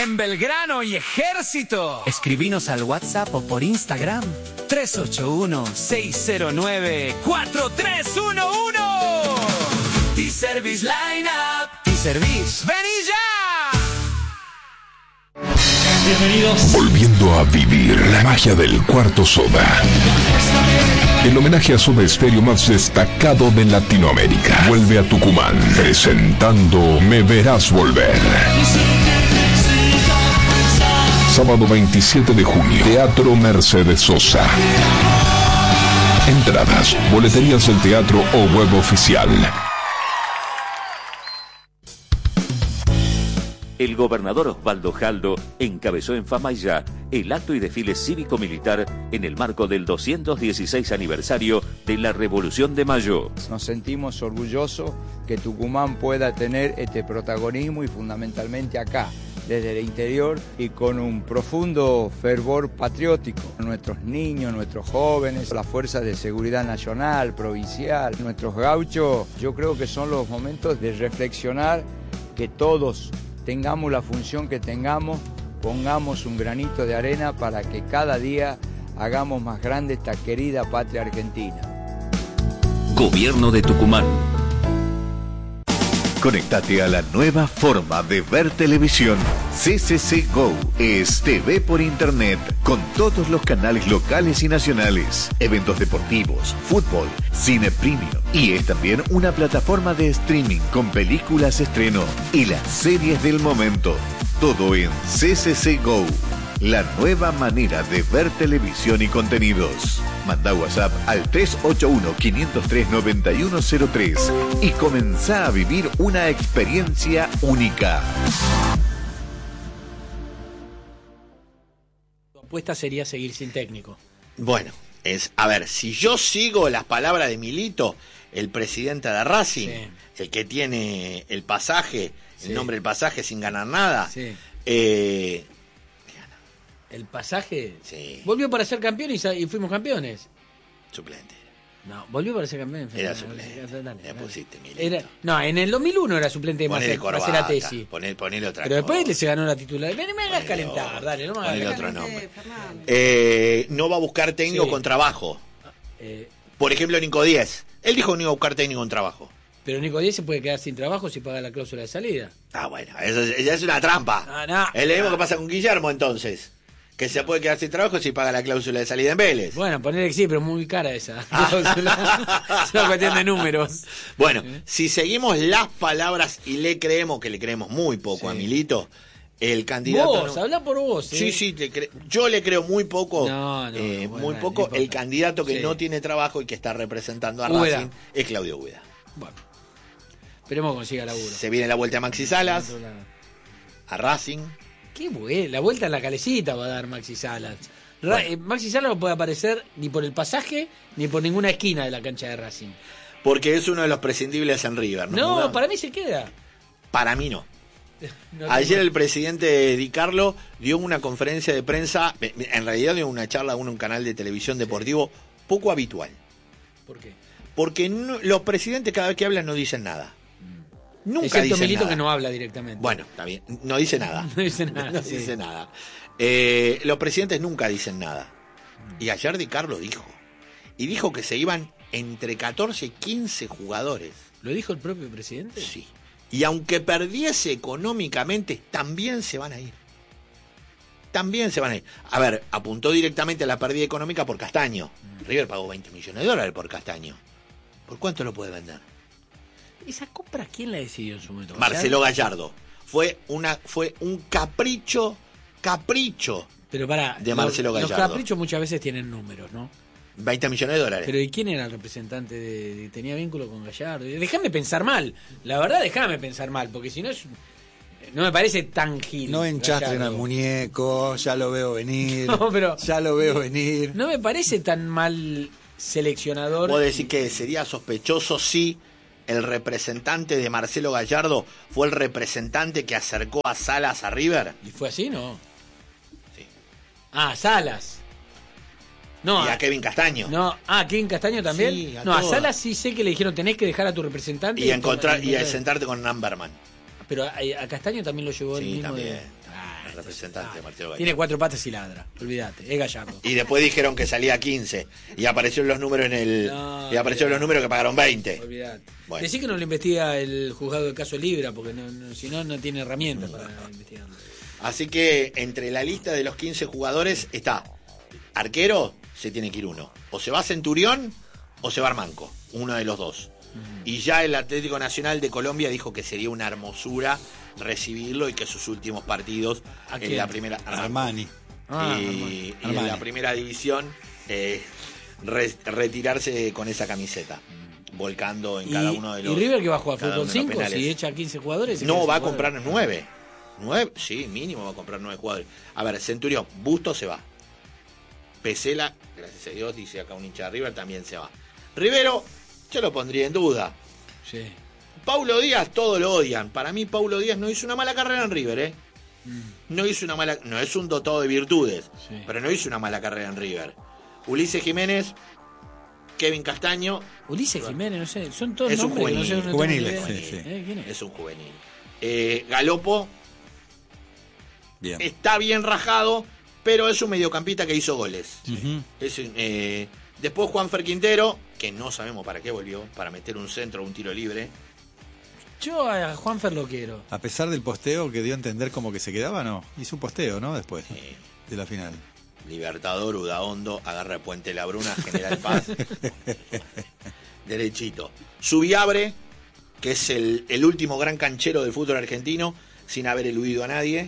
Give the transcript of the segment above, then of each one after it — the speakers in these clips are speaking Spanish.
en Belgrano y Ejército. Escribinos al WhatsApp o por Instagram 381-609-4311. T-Service Lineup. T-Service. ¡Vení ya! Bienvenidos. Volviendo a vivir la magia del Cuarto Soda. El homenaje a Soda Stereo más destacado de Latinoamérica. Vuelve a Tucumán, presentando Me Verás Volver. Sábado 27 de junio, Teatro Mercedes Sosa. Entradas, boleterías del teatro o web oficial. El gobernador Osvaldo Jaldo encabezó en Famaillá el acto y desfile cívico-militar en el marco del 216 aniversario de la Revolución de Mayo. Nos sentimos orgullosos que Tucumán pueda tener este protagonismo y fundamentalmente acá, desde el interior y con un profundo fervor patriótico. Nuestros niños, nuestros jóvenes, las fuerzas de seguridad nacional, provincial, nuestros gauchos, yo creo que son los momentos de reflexionar que todos tengamos la función que tengamos, pongamos un granito de arena para que cada día hagamos más grande esta querida patria argentina. Gobierno de Tucumán. Conectate a la nueva forma de ver televisión. CCC Go es TV por internet con todos los canales locales y nacionales, eventos deportivos, fútbol, cine premium y es también una plataforma de streaming con películas estreno y las series del momento. Todo en CCC Go. La nueva manera de ver televisión y contenidos. Manda WhatsApp al 381-503-9103 y comenzá a vivir una experiencia única. Tu apuesta sería seguir sin técnico. Bueno, a ver, si yo sigo las palabras de Milito, el presidente de Racing, sí, el que tiene el pasaje, sí, el nombre del pasaje sin ganar nada, sí. El pasaje, sí, volvió para ser campeón y fuimos campeones. Suplente. No, volvió para ser campeón. Era suplente. Le pusiste Milito. No, en el 2001 era suplente de Maceratesi. Ponele otra. Pero después se ganó la titular. No me hagas calentar, dale, no me hagas calentar. Otro nombre. No va a buscar técnico, sí, con trabajo. Por ejemplo, Nico Díez. Él dijo que no iba a buscar técnico con trabajo. Pero Nico Díez se puede quedar sin trabajo si paga la cláusula de salida. Ah, bueno, eso ya es una trampa. No, es lo mismo que pasa con Guillermo, entonces. Que se puede quedar sin trabajo si paga la cláusula de salida en Vélez. Bueno, ponerle que sí, pero muy cara esa cláusula. Es una cuestión de números. Bueno, si seguimos las palabras y le creemos, que le creemos muy poco, sí, a Milito, el candidato... Vos, habla por vos. Sí, yo le creo muy poco, muy poco. No, el candidato que, sí, no tiene trabajo y que está representando a Racing es Claudio Guida. Bueno, esperemos que consiga laburo. Se viene la vuelta a Maxi Salas, a Racing. Qué bueno, la vuelta en la calecita va a dar Maxi Salas. Bueno. Maxi Salas no puede aparecer ni por el pasaje ni por ninguna esquina de la cancha de Racing. Porque es uno de los prescindibles en River. No, para mí se queda. Para mí no. Ayer el presidente Di Carlo dio una conferencia de prensa, en realidad dio una charla en un canal de televisión deportivo poco habitual. ¿Por qué? Porque los presidentes cada vez que hablan no dicen nada. Nunca excepto dicen Milito nada. Que no habla directamente. Bueno, está bien. No dice nada. No dice nada. No dice nada. Los presidentes nunca dicen nada. Y ayer Di Carlo dijo. Y dijo que se iban entre 14 y 15 jugadores. ¿Lo dijo el propio presidente? Sí. Y aunque perdiese económicamente, también se van a ir. También se van a ir. A ver, apuntó directamente a la pérdida económica por Castaño. River pagó $20 millones por Castaño. ¿Por cuánto lo puede vender? ¿Esa compra quién la decidió en su momento? Marcelo Gallardo. Fue un capricho pero de Marcelo Gallardo. Los caprichos muchas veces tienen números, ¿no? $20 millones. Pero ¿y quién era el representante tenía vínculo con Gallardo? Déjame pensar mal. La verdad, déjame pensar mal, porque si no no me parece tan gil. No enchastren al muñeco, ya lo veo venir. No, pero ya lo veo venir. No me parece tan mal seleccionador. ¿Puedo decir que sería sospechoso si el representante de Marcelo Gallardo fue el representante que acercó a Salas a River? ¿Y fue así, no? Sí. Salas. No, y a Kevin Castaño. No, Kevin Castaño también. Sí, a Salas sí sé que le dijeron tenés que dejar a tu representante y a sentarte con Namberman. Pero a Castaño también lo llevó el mismo. También. el representante de Marcelo Gallardo. Tiene 4 patas y ladra, olvídate, es Gallardo. Y después dijeron que salía 15 y aparecieron los números y aparecieron los números que pagaron 20. Olvídate. Bueno. Decí que no lo investiga el juzgado del caso Libra, porque si no tiene herramientas para investigarlo. Así que entre la lista de los 15 jugadores está arquero, se tiene que ir uno. O se va Centurión o se va Armanco, uno de los dos. Y ya el Atlético Nacional de Colombia dijo que sería una hermosura recibirlo y que sus últimos partidos en la primera Armani. Y en la primera división retirarse con esa camiseta, volcando en cada uno de los. ¿Y River que va a jugar fútbol 5 penales. si echa 15 jugadores? No, va a comprar 9. 9, sí, mínimo va a comprar 9 jugadores. A ver, Centurión, Busto se va. Pesela, gracias a Dios, dice acá un hincha de River, también se va. Rivero, yo lo pondría en duda. Sí. Paulo Díaz, todos lo odian. Para mí, Paulo Díaz no hizo una mala carrera en River, ¿eh? No hizo una mala. No es un dotado de virtudes, pero no hizo una mala carrera en River. Ulises Jiménez, Kevin Castaño. Ulises Jiménez, no sé, son todos es un nombres juvenil. que no sé, Juveniles, ¿Quién es? Es un juvenil. Galopo. Bien. Está bien rajado, pero es un mediocampista que hizo goles. Después Juanfer Quintero, que no sabemos para qué volvió, para meter un centro o un tiro libre. Yo a Juanfer lo quiero. A pesar del posteo que dio a entender como que se quedaba, no. Hizo un posteo, ¿no? Después de la final. Libertador, Udaondo, agarra Puente La Bruna, General Paz. Derechito. Subiabre, que es el último gran canchero del fútbol argentino, sin haber eludido a nadie.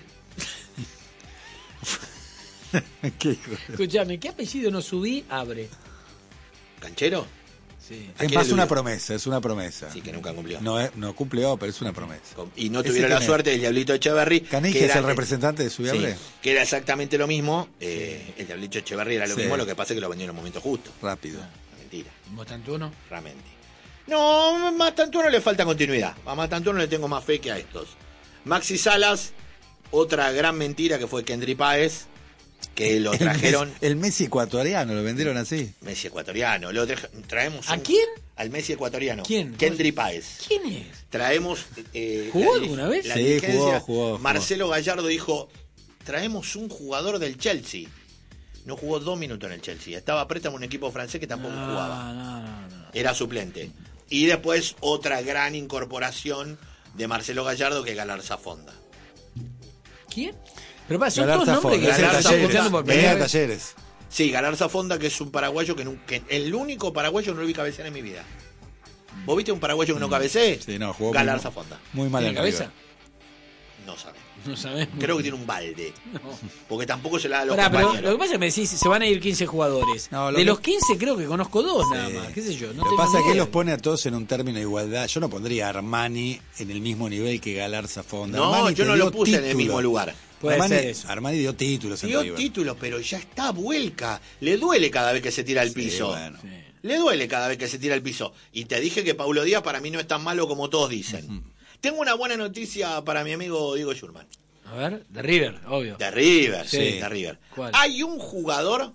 Escuchame, ¿qué apellido no subí? Abre. ¿Canchero? Sí. Es más una promesa, es una promesa. Sí, que nunca cumplió. No cumplió, pero es una promesa. Y no tuvieron la suerte del Diablito Echeverry. ¿Caniggia es el representante de Subiabre? Sí, que era exactamente lo mismo. El Diablito Echeverry era lo mismo, lo que pasa es que lo vendió en el momento justo. Rápido. Mentira. ¿Mostantuono? Realmente. No, a Mastantuono le falta continuidad. A Mastantuono le tengo más fe que a estos. Maxi Salas, otra gran mentira que fue Kendry Páez, que lo trajeron. El Messi ecuatoriano, lo vendieron así. Messi ecuatoriano. Traemos ¿A quién? Al Messi ecuatoriano. ¿Quién? Kendry Páez. ¿Quién es? Traemos. ¿Jugó alguna vez? La Sí, dirigencia, jugó. Marcelo Gallardo dijo: traemos un jugador del Chelsea. No jugó 2 minutos en el Chelsea. Estaba a préstamo en un equipo francés que tampoco jugaba. No. Era suplente. Y después otra gran incorporación de Marcelo Gallardo, que es Galarza Fonda. ¿Quién? Pero son Galarza todos nombres que Fonda, están escuchando por venía primera de vez. Talleres. Sí, Galarza Fonda, que es un paraguayo que el único paraguayo que no lo vi cabecear en mi vida. ¿Vos viste un paraguayo que no cabecee? Sí, no, jugó Galarza Fonda. Muy mal ¿Tiene en River. cabeza? No sabemos. No sabemos. Creo que tiene un balde. No. Porque tampoco se la da a los Pará, pero compañeros. lo que pasa es que me decís, se van a ir 15 jugadores. No, de los 15 creo que conozco 2 nada más. ¿Qué sé yo? No Lo que tengo pasa es ni que él idea. los pone a todos en un término de igualdad. Yo no pondría a Armani en el mismo nivel que Galarza Fonda. No, Armani yo te no dio lo puse en el títulos. mismo lugar. Puede Armani, ser eso. Armani dio títulos en Dio River. título, pero ya está vuelca. Le duele cada vez que se tira al piso. Bueno. Sí. Le duele cada vez que se tira al piso. Y te dije que Paulo Díaz para mí no es tan malo como todos dicen. Tengo una buena noticia para mi amigo Diego Schurman. A ver, de River, obvio. De River, Sí. de River. ¿Cuál? Hay un jugador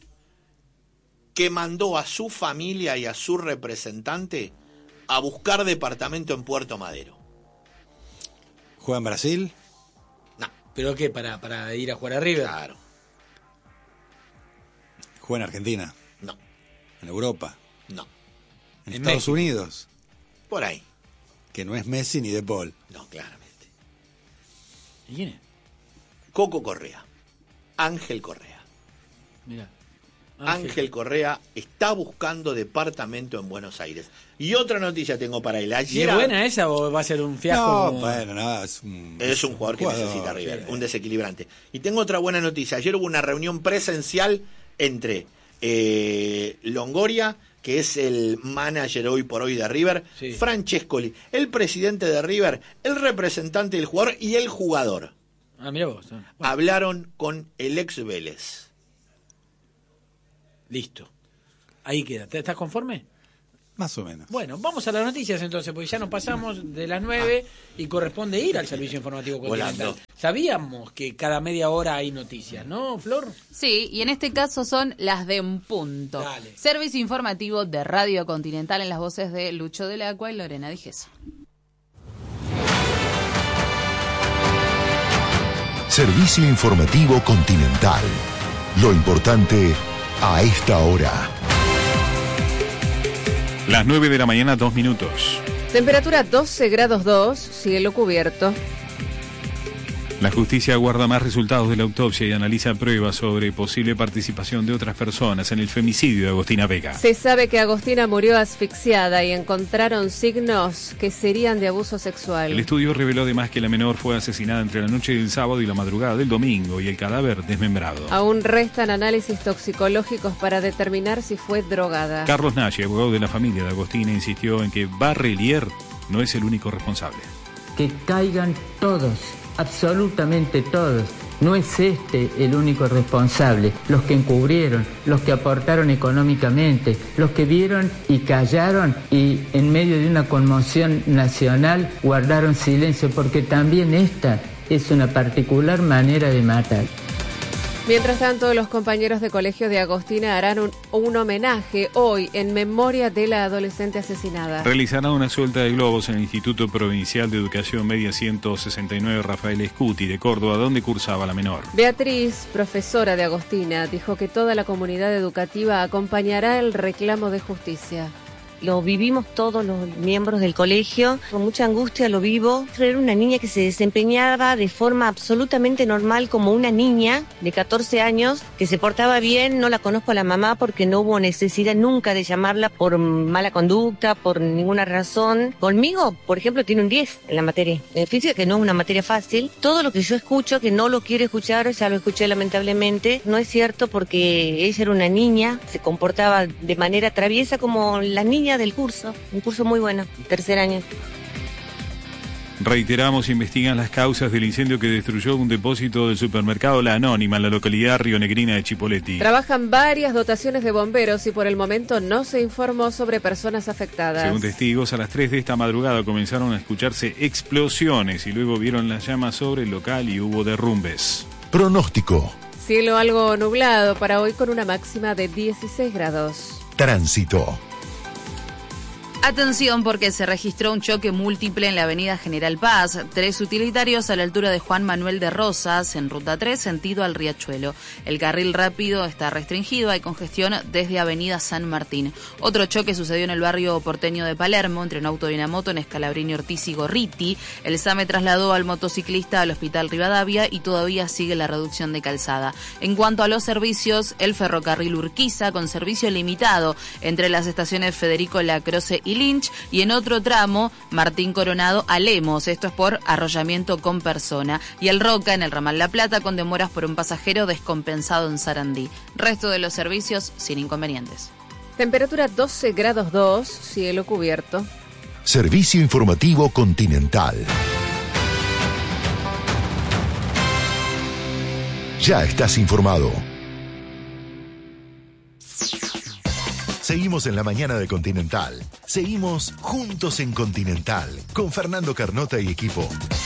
que mandó a su familia y a su representante a buscar departamento en Puerto Madero. ¿Juega en Brasil? No, ¿Pero qué? ¿Para ir a jugar a River? claro, ¿Juega en Argentina? no, ¿En Europa? no. ¿En En Estados México. Unidos? Por ahí. Que no es Messi ni De Paul. No, claramente. ¿Y quién es? Coco Correa. Ángel Correa. Mirá. Ángel Correa está buscando departamento en Buenos Aires. Y otra noticia tengo para él. ¿Y Ayer es buena esa o va a ser un fiasco? No, como- bueno, no, es un jugador que jugador, necesita River, sí. un desequilibrante. Y tengo otra buena noticia. Ayer hubo una reunión presencial entre Longoria, que es el manager hoy por hoy de River, Sí. Francescoli, el presidente de River, el representante del jugador y el jugador. Ah, mirá vos. Bueno, Hablaron con el ex Vélez. listo. Ahí queda. ¿Estás conforme? Más o menos. Bueno, vamos a las noticias entonces, porque ya nos pasamos de las 9 y corresponde ir al servicio informativo continental. Volando. Sabíamos que cada media hora hay noticias, ¿no, Flor? Sí, y en este caso son las de En Punto. Dale. Servicio informativo de Radio Continental en las voces de Lucho del Acua y Lorena Dijeso. Servicio informativo Continental. Lo importante a esta hora. Las 9 de la mañana, 2 minutos. Temperatura 12 grados 2, cielo cubierto. La justicia aguarda más resultados de la autopsia y analiza pruebas sobre posible participación de otras personas en el femicidio de Agostina Vega. Se sabe que Agostina murió asfixiada y encontraron signos que serían de abuso sexual. El estudio reveló además que la menor fue asesinada entre la noche del sábado y la madrugada del domingo y el cadáver desmembrado. Aún restan análisis toxicológicos para determinar si fue drogada. Carlos Nashi, abogado de la familia de Agostina, insistió en que Barrelier no es el único responsable. Que caigan todos. Absolutamente todos. No es este el único responsable. Los que encubrieron, los que aportaron económicamente, los que vieron y callaron y en medio de una conmoción nacional guardaron silencio, porque también esta es una particular manera de matar. Mientras tanto, los compañeros de colegio de Agostina harán un homenaje hoy en memoria de la adolescente asesinada. Realizarán una suelta de globos en el Instituto Provincial de Educación Media 169 Rafael Escuti de Córdoba, donde cursaba la menor. Beatriz, profesora de Agostina, dijo que toda la comunidad educativa acompañará el reclamo de justicia. Lo vivimos todos los miembros del colegio, con mucha angustia lo vivo. Era una niña que se desempeñaba de forma absolutamente normal como una niña de 14 años, que se portaba bien. No la conozco a la mamá porque no hubo necesidad nunca de llamarla por mala conducta, por ninguna razón. Conmigo, por ejemplo, tiene un 10 en la materia de física, que no es una materia fácil. Todo lo que yo escucho, que no lo quiere escuchar, ya lo escuché lamentablemente, no es cierto, porque ella era una niña, se comportaba de manera traviesa como las niñas del curso, un curso muy bueno, tercer año. Reiteramos, investigan las causas del incendio que destruyó un depósito del supermercado La Anónima en la localidad rionegrina de Chipoleti. Trabajan varias dotaciones de bomberos y por el momento no se informó sobre personas afectadas. Según testigos, a las 3 de esta madrugada comenzaron a escucharse explosiones y luego vieron las llamas sobre el local y hubo derrumbes. Pronóstico. Cielo algo nublado para hoy con una máxima de 16 grados. Tránsito. Atención porque se registró un choque múltiple en la avenida General Paz. 3 utilitarios a la altura de Juan Manuel de Rosas, en ruta 3, sentido al Riachuelo. El carril rápido está restringido, hay congestión desde avenida San Martín. Otro choque sucedió en el barrio porteño de Palermo, entre un auto y una moto en Scalabrini, Ortiz y Gorriti. El SAME trasladó al motociclista al hospital Rivadavia y todavía sigue la reducción de calzada. En cuanto a los servicios, el ferrocarril Urquiza con servicio limitado entre las estaciones Federico Lacroze y Lynch, y en otro tramo Martín Coronado a Lemos, esto es por arrollamiento con persona, y el Roca en el ramal La Plata con demoras por un pasajero descompensado en Sarandí. Resto de los servicios sin inconvenientes. Temperatura 12 grados 2, cielo cubierto. Servicio informativo Continental. Ya estás informado. Seguimos en la mañana de Continental. Seguimos juntos en Continental con Fernando Carnota y equipo.